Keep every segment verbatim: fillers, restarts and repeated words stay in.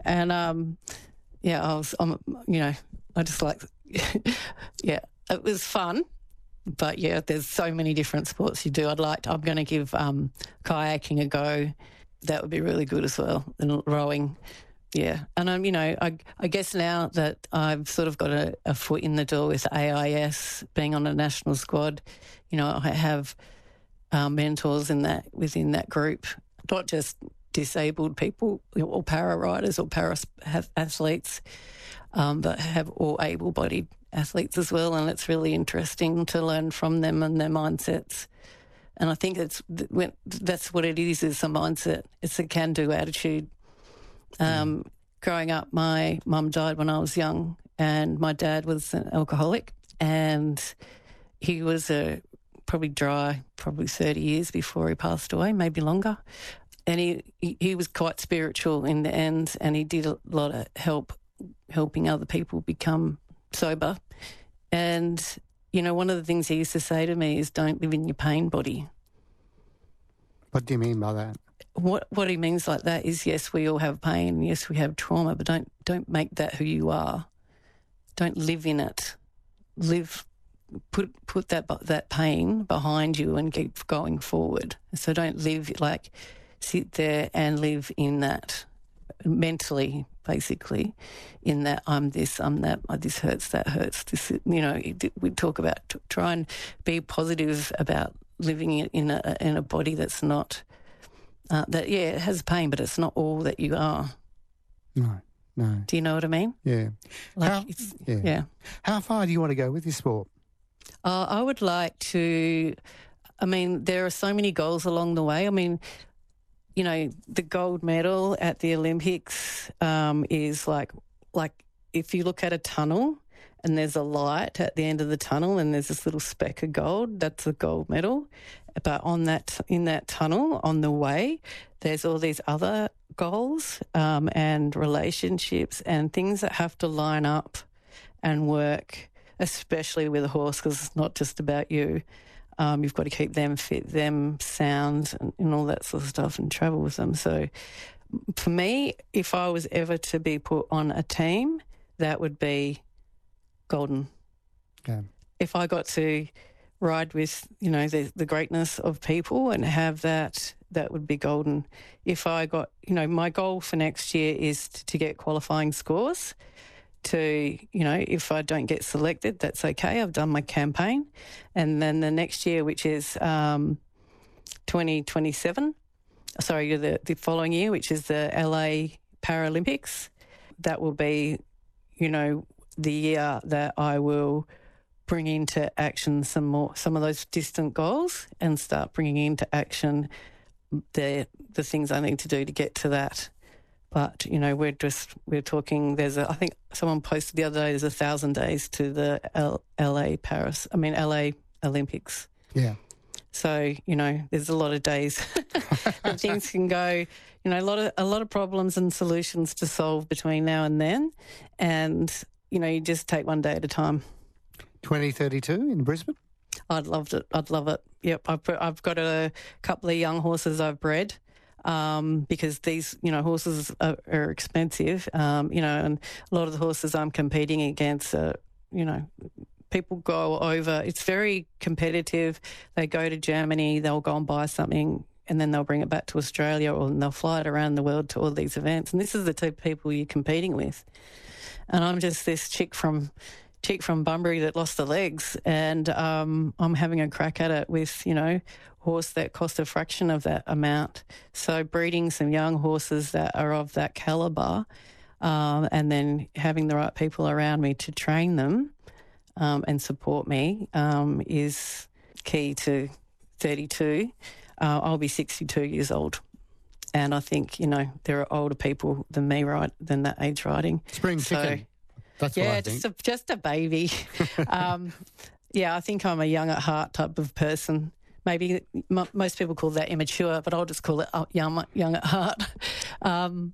And, um, yeah, I was, I'm, you know, I just like, yeah, it was fun. But, yeah, there's so many different sports you do. I'd like to, I'm going to give um, kayaking a go. That would be really good as well, and rowing. Yeah, and I'm, you know, I, I guess now that I've sort of got a, a foot in the door with A I S, being on a national squad, you know, I have uh, mentors in that within that group, not just disabled people or para riders or para athletes, um, but have all able-bodied athletes as well, and it's really interesting to learn from them and their mindsets. And I think it's that's what it is, is a mindset. It's a can-do attitude. Um, mm. Growing up, my mum died when I was young, and my dad was an alcoholic, and he was a probably dry, probably thirty years before he passed away, maybe longer. And he, he, he was quite spiritual in the end, and he did a lot of help, helping other people become sober. And, you know, one of the things he used to say to me is, don't live in your pain body. What do you mean by that? What what he means like that is, yes, we all have pain, yes, we have trauma, but don't don't make that who you are. Don't live in it. Live, put put that that pain behind you and keep going forward. So don't live like sit there and live in that mentally, basically, in that I'm this, I'm that, this hurts, that hurts. This, you know, we talk about try and be positive about living in a in a body that's not. Uh, that yeah, it has pain, but it's not all that you are. No, no. Do you know what I mean? Yeah. Like How, it's, yeah. yeah. How far do you want to go with this sport? Uh, I would like to. I mean, there are so many goals along the way. I mean, you know, the gold medal at the Olympics um, is like like if you look at a tunnel and there's a light at the end of the tunnel and there's this little speck of gold, that's a gold medal. But on that, in that tunnel, on the way, there's all these other goals um, and relationships and things that have to line up and work, especially with a horse, because it's not just about you. Um, you've got to keep them fit, them sound, and, and all that sort of stuff, and travel with them. So for me, if I was ever to be put on a team, that would be golden. Okay. If I got to ride with, you know, the, the greatness of people and have that, that would be golden. If I got, you know, my goal for next year is to, to get qualifying scores to, you know, if I don't get selected, that's okay. I've done my campaign. And then the next year, which is um, twenty twenty-seven, sorry, the, the following year, which is the L A Paralympics, that will be, you know, the year that I will bring into action some more, some of those distant goals and start bringing into action the the things I need to do to get to that. But, you know, we're just, we're talking, there's a, I think someone posted the other day, there's a thousand days to the L, LA Paris, I mean, L A Olympics. Yeah. So, you know, there's a lot of days that things can go, you know, a lot of, a lot of problems and solutions to solve between now and then. And, you know, you just take one day at a time. twenty thirty-two in Brisbane? I'd love it. I'd love it. Yep. I've, I've got a couple of young horses I've bred um, because these, you know, horses are, are expensive, um, you know, and a lot of the horses I'm competing against are, you know, people go over. It's very competitive. They go to Germany, they'll go and buy something and then they'll bring it back to Australia or they'll fly it around the world to all these events. And this is the two people you're competing with. And I'm just this chick from... chick from Bunbury that lost the legs, and um, I'm having a crack at it with, you know, horse that cost a fraction of that amount. So breeding some young horses that are of that calibre um, and then having the right people around me to train them um, and support me um, is key to thirty-two. Uh, I'll be sixty-two years old. And I think, you know, there are older people than me, right, than that age riding. Spring so, chicken. That's yeah, what I just think. a, just a baby. um, yeah, I think I'm a young at heart type of person. Maybe m- most people call that immature, but I'll just call it young, young at heart. Um,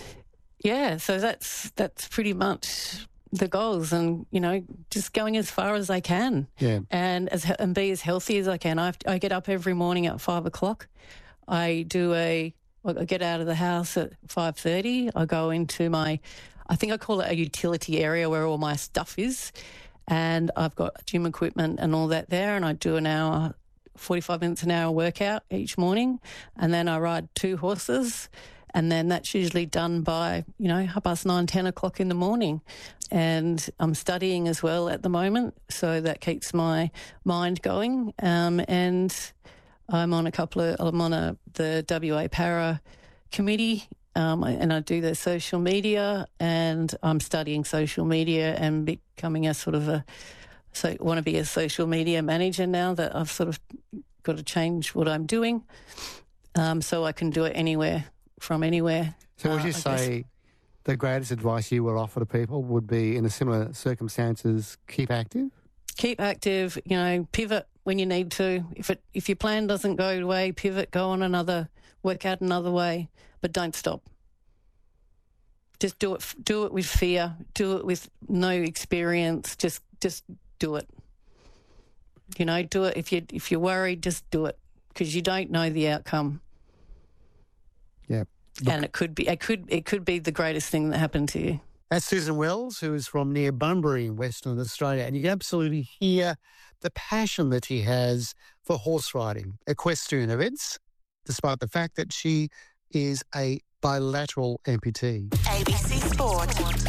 yeah, so that's that's pretty much the goals, and you know, just going as far as I can, yeah, and as and be as healthy as I can. I have to, I get up every morning at five o'clock. I do a I get out of the house at five thirty. I go into my, I think I call it a utility area where all my stuff is, and I've got gym equipment and all that there, and I do an hour, forty-five minutes an hour workout each morning, and then I ride two horses, and then that's usually done by, you know, half past nine, ten o'clock in the morning. And I'm studying as well at the moment, so that keeps my mind going. Um, and I'm on a couple of, I'm on a the W A Para committee, um, and I do their social media, and I'm studying social media and becoming a sort of a, so want to be a social media manager now that I've sort of got to change what I'm doing, um, so I can do it anywhere, from anywhere. So would uh, you I say guess. the greatest advice you will offer to people would be, in a similar circumstances, keep active? Keep active, you know, pivot when you need to. If it if your plan doesn't go away, pivot, go on another, work out another way, but don't stop. Just do it. Do it with fear. Do it with no experience. Just just do it. You know, do it. If you if you're worried, just do it, because you don't know the outcome. Yeah, Look. And it could be it could it could be the greatest thing that happened to you. That's Susan Wells, who is from near Bunbury in Western Australia, and you can absolutely hear the passion that she has for horse riding, equestrian events, despite the fact that she is a bilateral amputee. A B C Sport.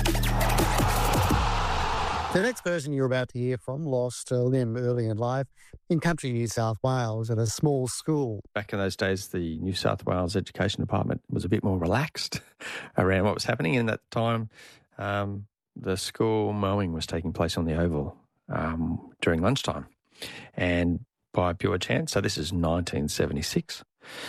The next person you're about to hear from lost a limb early in life in country New South Wales at a small school. Back in those days, the New South Wales Education Department was a bit more relaxed around what was happening. And at the time, um, the school mowing was taking place on the oval um, during lunchtime. And by pure chance, so this is nineteen seventy-six,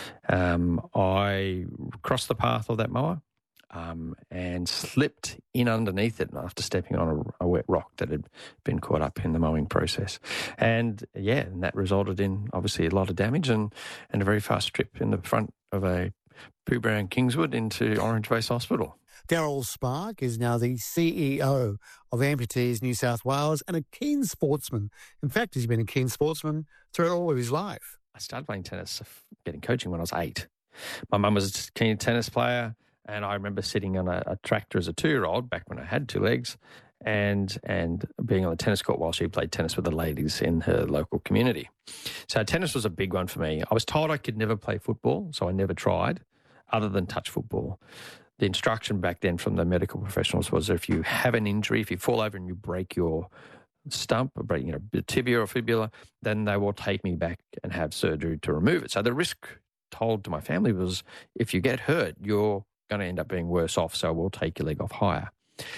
um, I crossed the path of that mower um, and slipped in underneath it after stepping on a, a wet rock that had been caught up in the mowing process. And, yeah, and that resulted in, obviously, a lot of damage and, and a very fast trip in the front of a Pooh Brown Kingswood into Orange Base Hospital. Daryl Spark is now the C E O of Amputees New South Wales and a keen sportsman. In fact, he's been a keen sportsman throughout all of his life. I started playing tennis, getting coaching when I was eight. My mum was a keen tennis player, and I remember sitting on a, a tractor as a two-year-old back when I had two legs and and being on the tennis court while she played tennis with the ladies in her local community. So tennis was a big one for me. I was told I could never play football, so I never tried, other than touch football. The instruction back then from the medical professionals was that if you have an injury, if you fall over and you break your stump, or break, you know, tibia or fibula, then they will take me back and have surgery to remove it. So the risk told to my family was, if you get hurt, you're going to end up being worse off, so we'll take your leg off higher.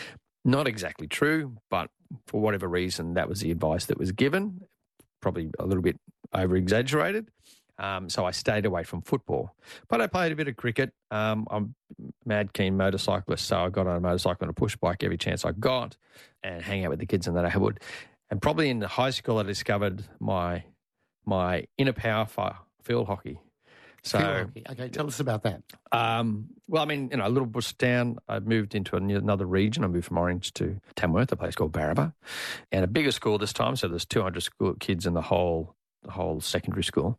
Not exactly true, but for whatever reason, that was the advice that was given, probably a little bit over-exaggerated. Um, so I stayed away from football. But I played a bit of cricket. Um, I'm a mad keen motorcyclist, so I got on a motorcycle and a push bike every chance I got and hang out with the kids in the neighbourhood. And probably in high school, I discovered my my inner power for field hockey. So, Field hockey. Okay, tell us about that. Um, well, I mean, you know, a little bush down, I moved into another region. I moved from Orange to Tamworth, a place called Barraba, and a bigger school this time. So there's two hundred school kids in the whole the whole secondary school.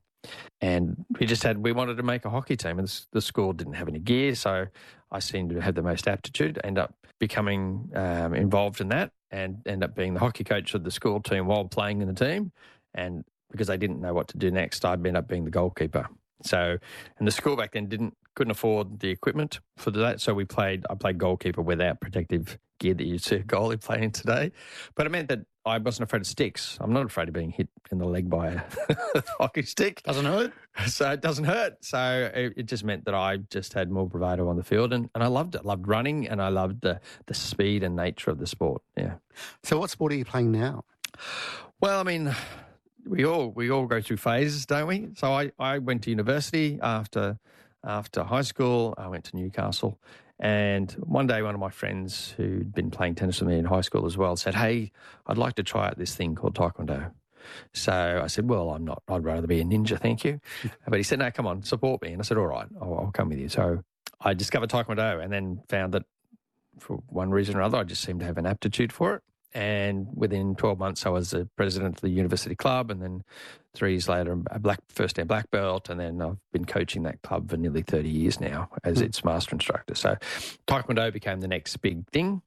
And we just had, we wanted to make a hockey team, and the, the school didn't have any gear, so I seemed to have the most aptitude, end up becoming um, involved in that and end up being the hockey coach of the school team while playing in the team. And because they didn't know what to do next, I ended up being the goalkeeper. So, and the school back then didn't, couldn't afford the equipment for that, so we played, I played goalkeeper without protective gear that you see a goalie playing today. But it meant that I wasn't afraid of sticks. I'm not afraid of being hit in the leg by a hockey stick. Doesn't hurt. So it doesn't hurt. So it, it just meant that I just had more bravado on the field, and, and I loved it. I loved running, and I loved the, the speed and nature of the sport, yeah. So what sport are you playing now? Well, I mean, we all we all go through phases, don't we? So I, I went to university after after high school. I went to Newcastle. And one day, one of my friends who'd been playing tennis with me in high school as well said, "Hey, I'd like to try out this thing called Taekwondo." So I said, "Well, I'm not. I'd rather be a ninja, thank you." But he said, "No, come on, support me." And I said, "All right, I'll, I'll come with you." So I discovered Taekwondo and then found that for one reason or other, I just seemed to have an aptitude for it. And within twelve months, I was the president of the university club, and then three years later, a black first and black belt, and then I've been coaching that club for nearly thirty years now as mm. its master instructor. So Taekwondo became the next big thing.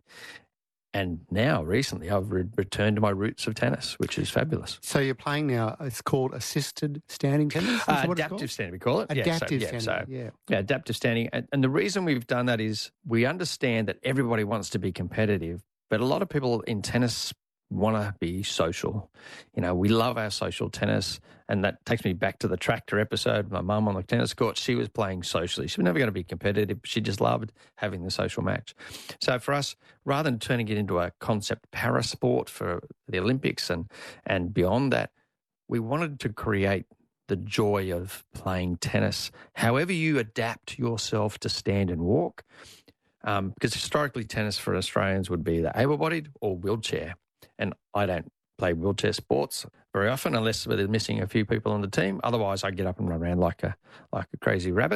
And now, recently, I've re- returned to my roots of tennis, which is fabulous. So you're playing now, it's called assisted standing tennis? Is Uh, adaptive standing, we call it. Adaptive yeah, so, standing, yeah, so, yeah. yeah, adaptive standing. And, and the reason we've done that is we understand that everybody wants to be competitive, but a lot of people in tennis want to be social. You know, we love our social tennis, and that takes me back to the tractor episode. My mum on the tennis court, she was playing socially. She was never going to be competitive. She just loved having the social match. So for us, rather than turning it into a concept para sport for the Olympics and, and beyond that, we wanted to create the joy of playing tennis, however you adapt yourself to stand and walk. Um, because historically, tennis for Australians would be the able-bodied or wheelchair. And I don't play wheelchair sports very often unless they're missing a few people on the team. Otherwise, I get up and run around like a like a crazy rabbit.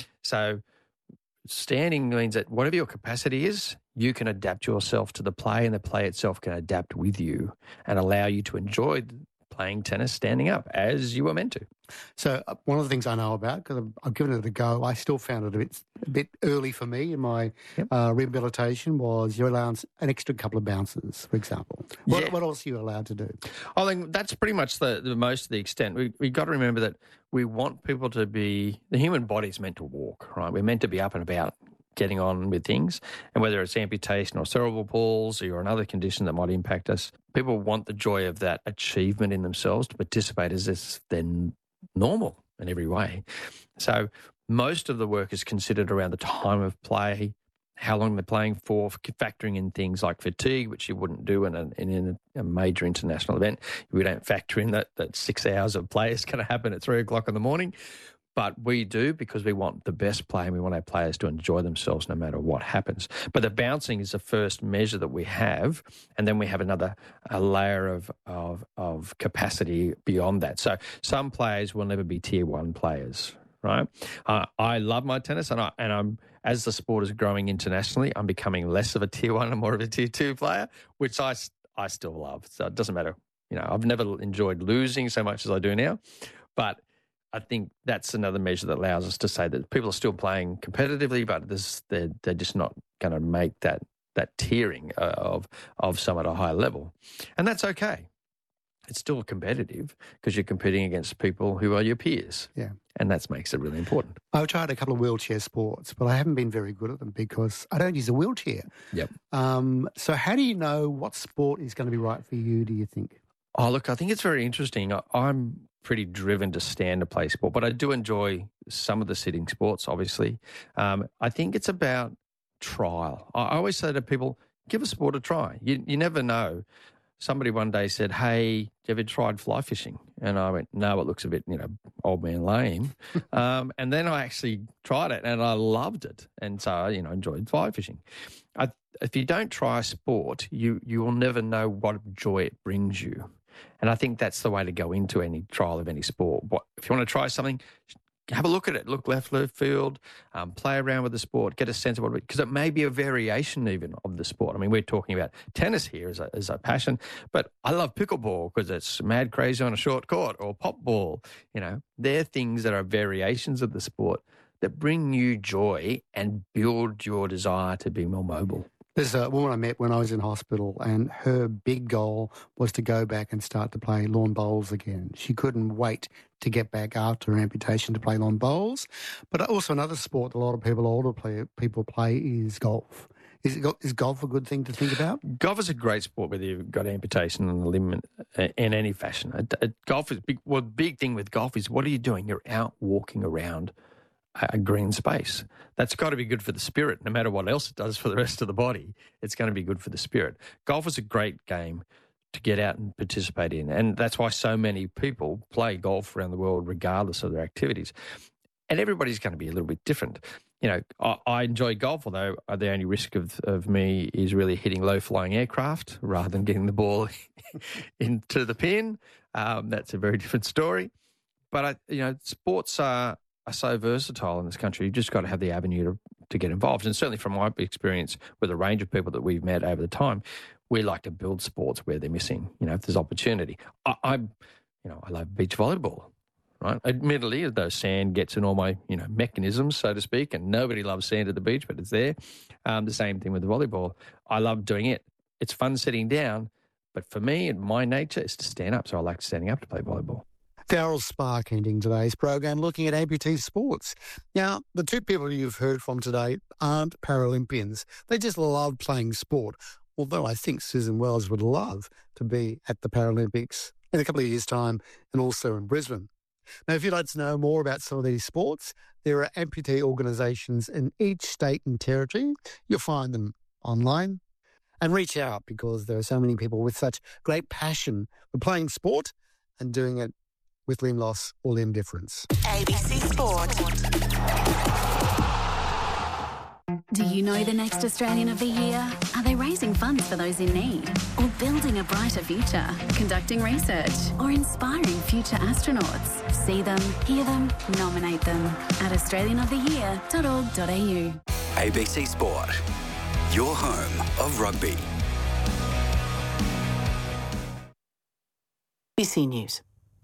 So standing means that whatever your capacity is, you can adapt yourself to the play, and the play itself can adapt with you and allow you to enjoy playing tennis standing up as you were meant to. So uh, one of the things I know about, because I've, I've given it a go, I still found it a bit a bit early for me in my yep. uh, rehabilitation, was you're allowed an extra couple of bounces, for example. What, yeah. what else are you allowed to do? I think that's pretty much the, the most of the extent. We we got to remember that we want people to be, the human body is meant to walk, right? We're meant to be up and about, getting on with things, and whether it's amputation or cerebral palsy or another condition that might impact us, people want the joy of that achievement in themselves to participate as if they're normal in every way. So most of the work is considered around the time of play, how long they're playing for, factoring in things like fatigue, which you wouldn't do in a, in a major international event. We don't factor in that, that six hours of play is going to happen at three o'clock in the morning. But we do, because we want the best play and we want our players to enjoy themselves no matter what happens. But the bouncing is the first measure that we have, and then we have another a layer of, of, of capacity beyond that. So some players will never be tier one players, right? Uh, I love my tennis, and, I, and I'm as the sport is growing internationally, I'm becoming less of a tier one and more of a tier two player, which I, I still love. So it doesn't matter. You know, I've never enjoyed losing so much as I do now, but I think that's another measure that allows us to say that people are still playing competitively, but this, they're, they're just not going to make that that tiering of of some at a higher level. And that's okay. It's still competitive because you're competing against people who are your peers. Yeah. And that makes it really important. I've tried a couple of wheelchair sports, but I haven't been very good at them because I don't use a wheelchair. Yep. Um, so how do you know what sport is going to be right for you, do you think? Oh, look, I think it's very interesting. I, I'm pretty driven to stand to play sport, but I do enjoy some of the sitting sports, obviously. Um, I think it's about trial. I, I always say to people, give a sport a try. You, you never know. Somebody one day said, hey, have you ever tried fly fishing? And I went, no, it looks a bit, you know, old man lame. um, and then I actually tried it and I loved it. And so, you know, enjoyed fly fishing. I, if you don't try a sport, you, you will never know what joy it brings you. And I think that's the way to go into any trial of any sport. What, if you want to try something, have a look at it. Look left, left field, um, play around with the sport, get a sense of what it, because it may be a variation even of the sport. I mean, we're talking about tennis here as a, as a passion, but I love pickleball because it's mad crazy on a short court, or pop ball. You know, they're things that are variations of the sport that bring you joy and build your desire to be more mobile. There's a woman I met when I was in hospital, and her big goal was to go back and start to play lawn bowls again. She couldn't wait to get back after her amputation to play lawn bowls. But also another sport that a lot of people, older play, people play is golf. Is, it, is golf a good thing to think about? Golf is a great sport, whether you've got amputation on the limb in, in any fashion. A, a, golf is big. Well, the big thing with golf is, what are you doing? You're out walking around a green space. That's got to be good for the spirit, no matter what else it does for the rest of the body. It's going to be good for the spirit. Golf is a great game to get out and participate in, and that's why so many people play golf around the world regardless of their activities. And everybody's going to be a little bit different. You know, I, I enjoy golf, although the only risk of, of me is really hitting low-flying aircraft rather than getting the ball into the pin. Um, that's a very different story. But, I, you know, sports are are so versatile in this country. You've just got to have the avenue to to get involved. And certainly from my experience with a range of people that we've met over the time, we like to build sports where they're missing, you know, if there's opportunity. I, I you know, I love beach volleyball, right? Admittedly, though sand gets in all my, you know, mechanisms, so to speak, and nobody loves sand at the beach, but it's there. Um, the same thing with the volleyball. I love doing it. It's fun sitting down, but for me and my nature is to stand up, so I like standing up to play volleyball. Daryl Spark ending today's program looking at amputee sports. Now, the two people you've heard from today aren't Paralympians. They just love playing sport, although I think Susan Wells would love to be at the Paralympics in a couple of years' time and also in Brisbane. Now, if you'd like to know more about some of these sports, there are amputee organisations in each state and territory. You'll find them online and reach out because there are so many people with such great passion for playing sport and doing it with limb loss or limb difference. A B C Sport. Do you know the next Australian of the Year? Are they raising funds for those in need? Or building a brighter future? Conducting research? Or inspiring future astronauts? See them, hear them, nominate them at australian of the year dot org dot a u. A B C Sport, your home of rugby. A B C News.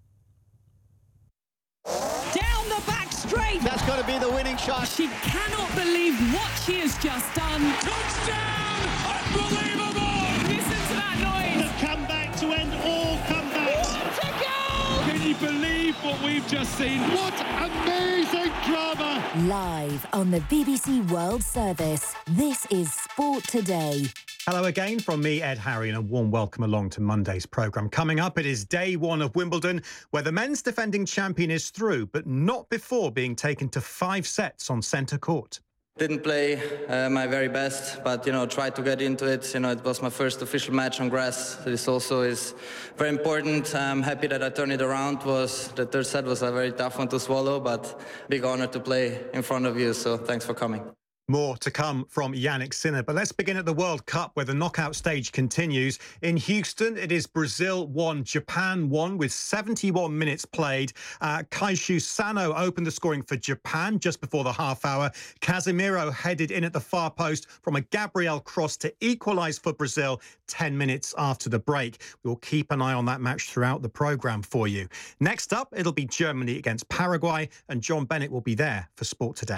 Down the back straight. That's got to be the winning shot. She cannot believe what she has just done. Touchdown! Unbelievable! Listen to that noise. The comeback to end all comebacks. What a goal! Can you believe what we've just seen? What amazing drama! Live on the B B C World Service, this is Sport Today. Hello again from me, Ed Harry, and a warm welcome along to Monday's programme. Coming up, it is day one of Wimbledon, where the men's defending champion is through, but not before being taken to five sets on centre court. Didn't play uh, my very best, but, you know, tried to get into it. You know, it was my first official match on grass. This also is very important. I'm happy that I turned it around. Was the third set was a very tough one to swallow, but big honour to play in front of you, so thanks for coming. More to come from Yannick Sinner, but let's begin at the World Cup where the knockout stage continues. In Houston, it is Brazil one, Japan one with seventy-one minutes played. Uh, Kaishu Sano opened the scoring for Japan just before the half hour. Casemiro headed in at the far post from a Gabriel cross to equalise for Brazil ten minutes after the break. We'll keep an eye on that match throughout the programme for you. Next up, it'll be Germany against Paraguay, and John Bennett will be there for Sport Today.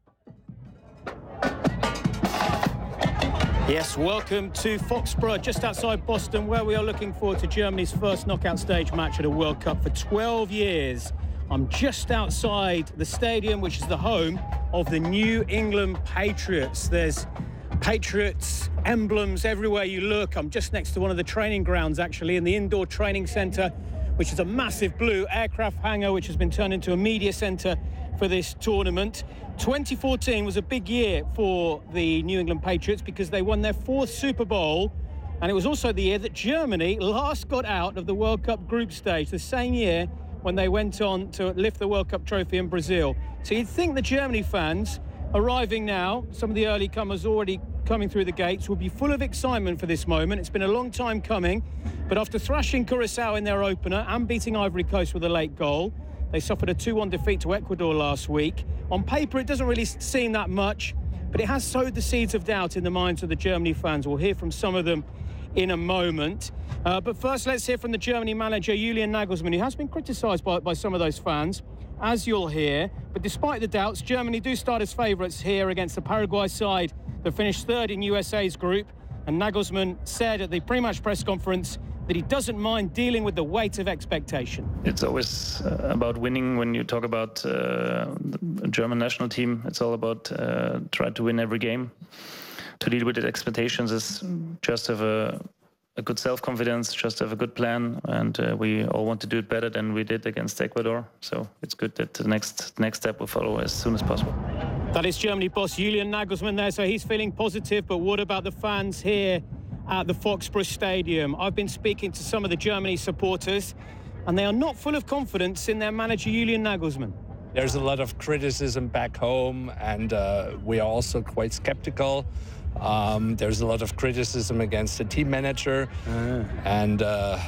Yes, welcome to Foxborough, just outside Boston, where we are looking forward to Germany's first knockout stage match at a World Cup for twelve years. I'm just outside the stadium, which is the home of the New England Patriots. There's Patriots emblems everywhere you look. I'm just next to one of the training grounds, actually, in the indoor training centre, which is a massive blue aircraft hangar, which has been turned into a media centre for this tournament. twenty fourteen was a big year for the New England Patriots because they won their fourth Super Bowl, and it was also the year that Germany last got out of the World Cup group stage, the same year when they went on to lift the World Cup trophy in Brazil. So you'd think the Germany fans arriving now, some of the early comers already coming through the gates, will be full of excitement for this moment. It's been a long time coming, but after thrashing Curaçao in their opener and beating Ivory Coast with a late goal, they suffered a two one defeat to Ecuador last week. On paper, it doesn't really seem that much, but it has sowed the seeds of doubt in the minds of the Germany fans. We'll hear from some of them in a moment. Uh, but first, let's hear from the Germany manager, Julian Nagelsmann, who has been criticised by, by some of those fans, as you'll hear. But despite the doubts, Germany do start as favourites here against the Paraguay side that finished third in U S A's group. And Nagelsmann said at the pre-match press conference that he doesn't mind dealing with the weight of expectation. It's always uh, about winning. When you talk about uh, the German national team, it's all about uh, try to win every game. To deal with the expectations is just have a, a good self-confidence, just have a good plan, and uh, we all want to do it better than we did against Ecuador. So it's good that the next next step will follow as soon as possible. That is Germany boss Julian Nagelsmann there, so he's feeling positive. But what about the fans here at the Foxborough Stadium? I've been speaking to some of the Germany supporters, and they are not full of confidence in their manager Julian Nagelsmann. There's a lot of criticism back home, and uh, we are also quite skeptical. Um, there's a lot of criticism against the team manager, ah. and uh,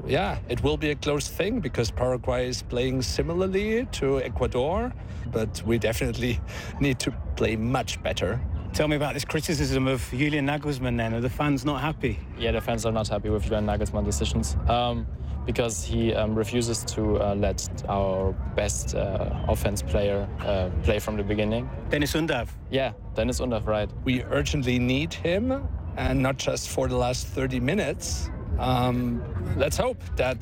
yeah, it will be a close thing because Paraguay is playing similarly to Ecuador, but we definitely need to play much better. Tell me about this criticism of Julian Nagelsmann then. Are the fans not happy? Yeah, the fans are not happy with Julian Nagelsmann decisions um, because he um, refuses to uh, let our best uh, offense player uh, play from the beginning. Dennis Undav? Yeah, Dennis Undav, right. We urgently need him, and not just for the last thirty minutes. Um, let's hope that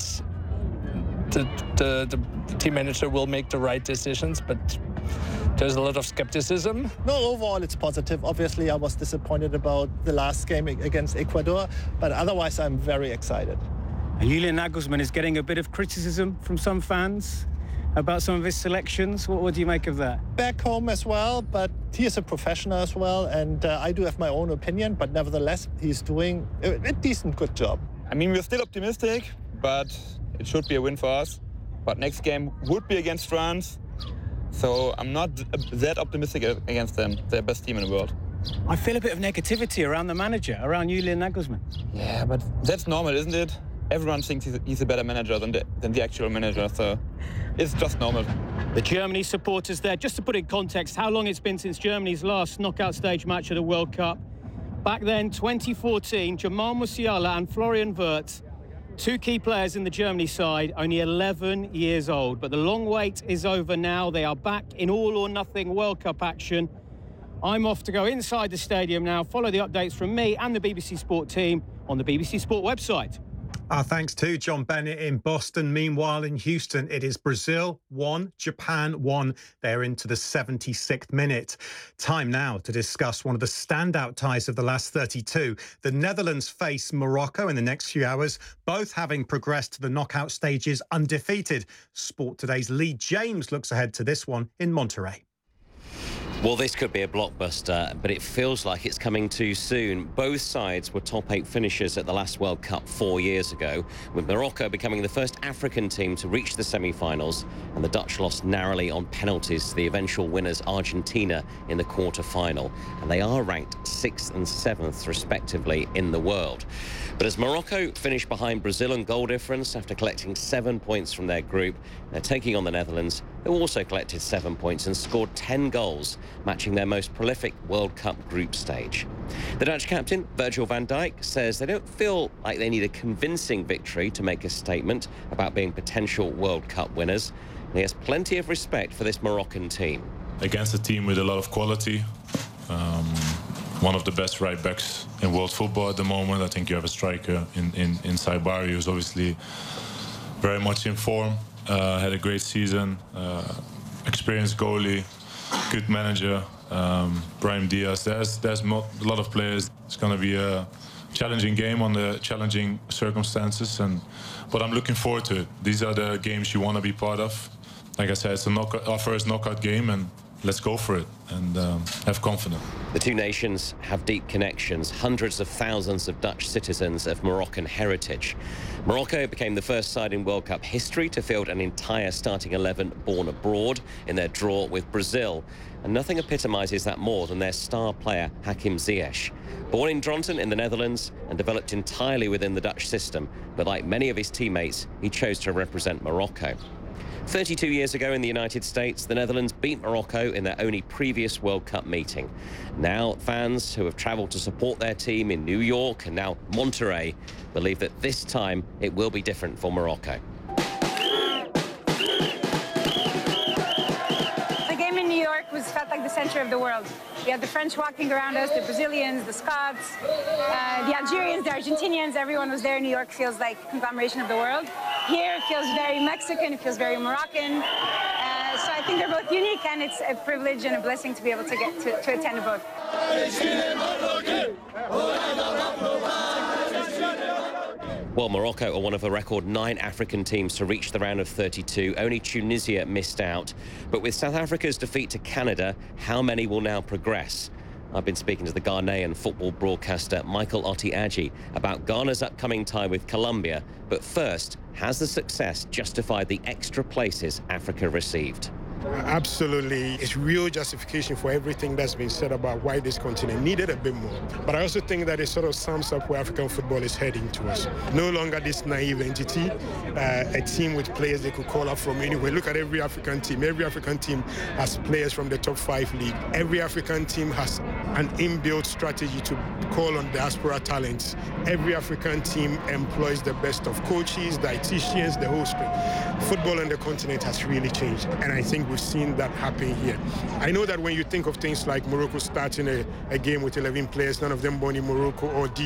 the, the, the team manager will make the right decisions, but there's a lot of skepticism. No, overall it's positive. Obviously, I was disappointed about the last game against Ecuador, but otherwise I'm very excited. And Julian Nagelsmann is getting a bit of criticism from some fans about some of his selections. What, what do you make of that? Back home as well, but he is a professional as well, and uh, I do have my own opinion, but nevertheless, he's doing a, a decent, good job. I mean, we're still optimistic, but it should be a win for us. But next game would be against France, so I'm not that optimistic against them. They're the best team in the world. I feel a bit of negativity around the manager, around Julian Nagelsmann. Yeah, but that's normal, isn't it? Everyone thinks he's a, he's a better manager than the, than the actual manager, so it's just normal. The Germany supporters there, just to put in context how long it's been since Germany's last knockout stage match at a World Cup. Back then, twenty fourteen, Jamal Musiala and Florian Wirtz, two key players in the Germany side, only eleven years old. But the long wait is over now. They are back in all-or-nothing World Cup action. I'm off to go inside the stadium now, follow the updates from me and the B B C Sport team on the B B C Sport website. Our thanks to John Bennett in Boston. Meanwhile, in Houston, it is Brazil one, Japan one. They're into the seventy-sixth minute. Time now to discuss one of the standout ties of the last thirty-two. The Netherlands face Morocco in the next few hours, both having progressed to the knockout stages undefeated. Sport Today's Lee James looks ahead to this one in Monterrey. Well, this could be a blockbuster, but it feels like it's coming too soon. Both sides were top eight finishers at the last World Cup four years ago, with Morocco becoming the first African team to reach the semi-finals, and the Dutch lost narrowly on penalties to the eventual winners Argentina in the quarter-final. And they are ranked sixth and seventh, respectively, in the world. But as Morocco finished behind Brazil in goal difference after collecting seven points from their group, they're taking on the Netherlands, who also collected seven points and scored ten goals, matching their most prolific World Cup group stage. The Dutch captain, Virgil van Dijk, says they don't feel like they need a convincing victory to make a statement about being potential World Cup winners. And he has plenty of respect for this Moroccan team. Against a team with a lot of quality, um, one of the best right backs in world football at the moment. I think you have a striker in, in, in Saibari who's obviously very much in form, uh, had a great season, uh, experienced goalie, good manager, um, Brahim Diaz. There's, there's a lot of players. It's going to be a challenging game on the challenging circumstances, and but I'm looking forward to it. These are the games you want to be part of. Like I said, it's a knockout, our first knockout game, and let's go for it and um, have confidence. The two nations have deep connections, hundreds of thousands of Dutch citizens of Moroccan heritage. Morocco became the first side in World Cup history to field an entire starting eleven born abroad in their draw with Brazil. And nothing epitomises that more than their star player, Hakim Ziyech. Born in Dronten in the Netherlands and developed entirely within the Dutch system, but like many of his teammates, he chose to represent Morocco. thirty-two years ago in the United States, the Netherlands beat Morocco in their only previous World Cup meeting. Now, fans who have travelled to support their team in New York and now Monterrey believe that this time it will be different for Morocco. The game in New York was felt like the centre of the world. We had the French walking around us, the Brazilians, the Scots, uh, the Algerians, the Argentinians. Everyone was there. New York feels like a conglomeration of the world. Here it feels very Mexican, it feels very Moroccan. Uh, so I think they're both unique, and it's a privilege and a blessing to be able to get to, to attend both. Well, Morocco are one of a record nine African teams to reach the round of thirty-two. Only Tunisia missed out. But with South Africa's defeat to Canada, how many will now progress? I've been speaking to the Ghanaian football broadcaster Michael Otti-Adji about Ghana's upcoming tie with Colombia. But first, has the success justified the extra places Africa received? Absolutely. It's real justification for everything that's been said about why this continent needed a bit more. But I also think that it sort of sums up where African football is heading towards. No longer this naive entity, uh, a team with players they could call up from anywhere. Look at every African team. Every African team has players from the top five league. Every African team has an inbuilt strategy to call on diaspora talents. Every African team employs the best of coaches, dietitians, the whole script. Football on the continent has really changed, and I think we've seen that happen here. I know that when you think of things like Morocco starting a, a game with eleven players, none of them born in Morocco, or